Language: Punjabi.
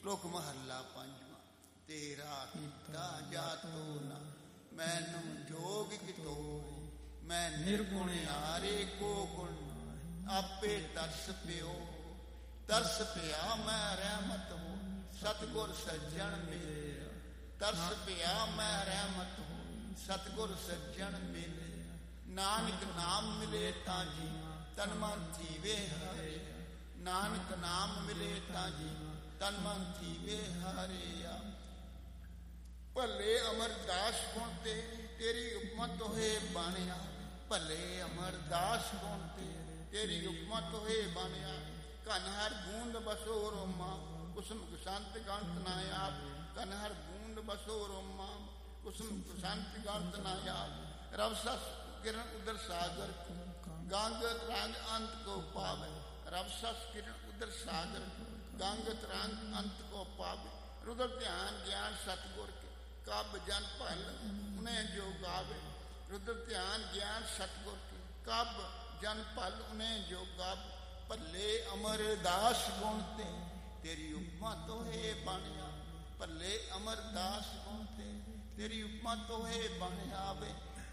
ਤੁਕ ਮਹੱਲਾ ਪੰਜਵਾਂ। ਤੇਰਾ ਕੀਤਾ ਜਾਤੋ ਨਾ ਮੈਨੂੰ ਜੋਗ ਕਿਤੋ, ਮੈਂ ਨਿਰਗੁਣ ਹਾਰੇ ਕੋ ਗੁਣ ਆਪੇ ਤਰਸ ਪਿਓ। ਤਰਸ ਪਿਆ ਮੈਂ ਰਹਿਮਤ ਹੋ ਸਤਿਗੁਰ ਸੱਜਣ ਮਿਲੇ, ਤਰਸ ਪਿਆ ਮੈਂ ਰਹਿਮਤ ਹੋ ਸਤਿਗੁਰ ਸੱਜਣ ਮਿਲੇ। ਨਾਨਕ ਨਾਮ ਮਿਲੇ ਤਾਂ ਜੀ ਤਨ ਮਨ ਥੀਵੇ ਹਾਰੇ, ਨਾਨਕ ਨਾਮ ਮਿਲੇ ਤਾਂ ਜੀ ਤਨ ਮਨ ਥੀਵੇ ਹਾਰਿਆ। ਭਲੇ ਅਮਰਦਾਸ ਗੁਣ ਤੇ ਤੇਰੀ ਉਪਮਾ ਤੋਹੇ ਬਾਣਿਆ, ਭਲੇ ਅਮਰਦਾਸ ਗੁਣ ਤੇ ਤੇਰੀ ਉਪਮਾ ਤੋਹੇ ਬਾਣਿਆ। ਕਨ ਹਰ ਬੂੰਦ ਬਸੋ ਰੋਮਾ ਕੁਸਮ ਕੁਸ਼ਾਂਤ ਗੰਤ ਨਾ ਆਪ, ਕਨ ਹਰ ਬੂੰਦ ਬਸੋ ਰੋਮਾ ਕੁਸਮ ਕੁਸ਼ਾਂਤ ਗੰਤ ਨਾ ਆਪ। ਰਵ ਸਸ ਕਿਰਨ ਉਦਰ ਸਾਗਰ ਗੰਗ ਤਰੰਗ ਅੰਤ ਕੋ ਪਾਵੇ, ਰਵ ਸਸ ਕਿਰਨ ਉਦਰ ਸਾਗਰ ਗੰਗ ਤਰੰਗ ਅੰਤ ਕੋ ਪਾਵੇ। रुद्र ध्यान ज्ञान सतगुर के कब जन भल उन्हें जो गावे, रुद्र ध्यान ज्ञान सतगुर के कब जन भल उन्हें जो गावे। भले अमरदास गुण ते तेरी उपमा तोहे बनिया, भले अमरदास गुण ते तेरी उपमा तोहे बनिया वे।